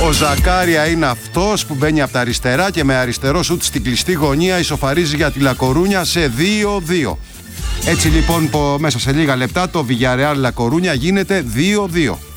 Ο Ζακάρια είναι αυτός που μπαίνει από τα αριστερά και με αριστερό σουτ στην κλειστή γωνία ισοφαρίζει για τη Λακορούνια σε 2-2. Έτσι λοιπόν μέσα σε λίγα λεπτά το Villarreal Λακορούνια γίνεται 2-2.